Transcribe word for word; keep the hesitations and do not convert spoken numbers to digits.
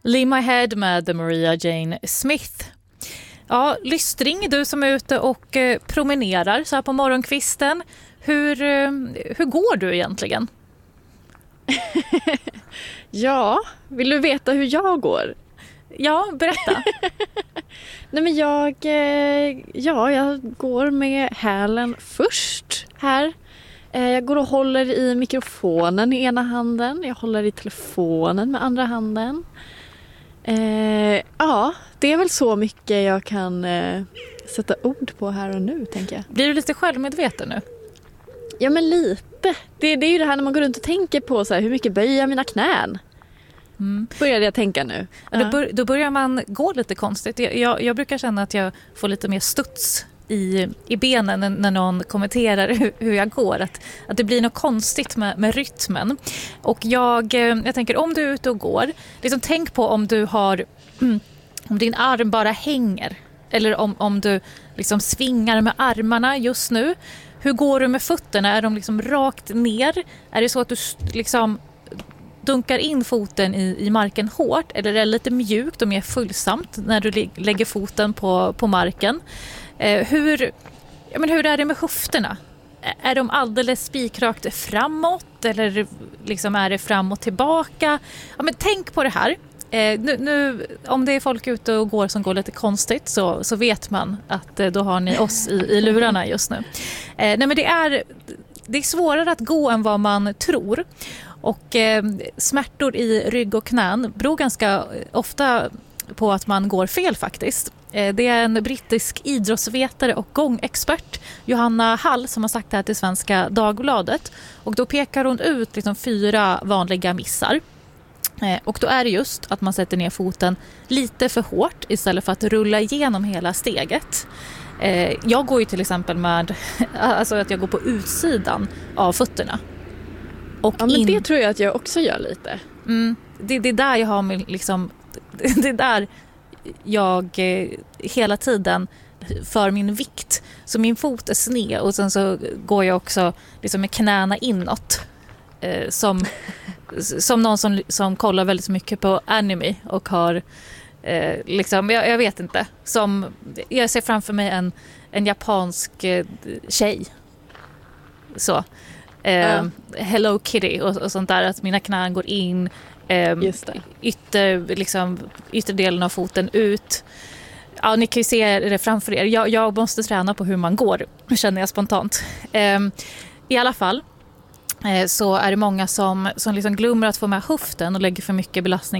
Leave My Head med Maria Jane Smith. Ja, lystring, du som är ute och eh, promenerar så här på morgonkvisten. Hur, eh, hur går du egentligen? Ja, vill du veta hur jag går? Ja, berätta. Nej men jag, eh, ja, jag går med hälen först här. Eh, jag går och håller i mikrofonen i ena handen. Jag håller i telefonen med andra handen. Eh, ja, det är väl så mycket jag kan eh, sätta ord på här och nu, tänker jag. Blir du lite självmedveten nu? Ja, men lite. Det, det är ju det här när man går runt och tänker på så här, hur mycket böjer jag mina knän? Mm. Började jag tänka nu. Ja. Då, bör, då börjar man gå lite konstigt. Jag, jag, jag brukar känna att jag får lite mer studs i, i benen när, när någon kommenterar hur, hur jag går. Att, att det blir något konstigt med, med rytmen. Och jag, jag tänker, om du är ute och går, liksom tänk på om du har mm, om din arm bara hänger. Eller om, om du liksom svingar med armarna just nu. Hur går du med fötterna? Är de liksom rakt ner? Är det så att du liksom dunkar in foten i, i marken hårt, eller är det lite mjukt och mer fullsamt när du lägger foten på, på marken? Eh, hur, ja, men hur är det med höfterna? Är de alldeles spikrakt framåt, eller liksom är det fram och tillbaka? Ja, men tänk på det här. Eh, nu, nu, om det är folk ute och går som går lite konstigt, så, så vet man att eh, då har ni oss i, i lurarna just nu. Eh, nej, men det är, det är svårare att gå än vad man tror. Och eh, smärtor i rygg och knän beror ganska ofta på att man går fel faktiskt. Eh, det är en brittisk idrottsvetare och gångexpert, Johanna Hall, som har sagt det här till Svenska Dagbladet. Och då pekar hon ut liksom fyra vanliga missar. Eh, och då är det just att man sätter ner foten lite för hårt istället för att rulla igenom hela steget. Eh, jag går ju till exempel med alltså att jag går på utsidan av fötterna. Och ja, men in... det tror jag att jag också gör lite. Mm, det, det är där jag har min, liksom, det är där jag eh, hela tiden för min vikt. Så min fot är sned och sen så går jag också liksom med knäna inåt. Eh, som, som någon som, som kollar väldigt mycket på anime och har eh, liksom, jag, jag vet inte, som jag ser framför mig en, en japansk eh, tjej. Så. Eh, ja. Hello Kitty och, och sånt där, att mina knän går in, eh, ytter, liksom, ytterdelen av foten ut. Ja, ni kan ju se det framför er. Jag, jag måste träna på hur man går, känner jag spontant. Eh, I alla fall eh, så är det många som, som liksom glömmer att få med höften och lägger för mycket belastning